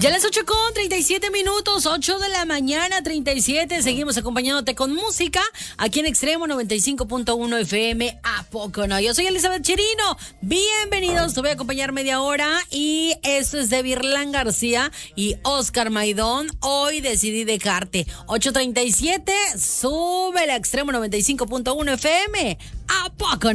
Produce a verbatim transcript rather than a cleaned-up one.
Ya las ocho con treinta y siete minutos, ocho de la mañana, treinta y siete. Seguimos acompañándote con música aquí en Extremo noventa y cinco punto uno F M. ¿A poco no? Yo soy Elizabeth Chirino. Bienvenidos. Te voy a acompañar media hora. Y esto es de Virlán García y Oscar Maidón. Hoy decidí dejarte. ocho treinta y siete. Sube a Extremo noventa y cinco punto uno F M. ¿A poco no?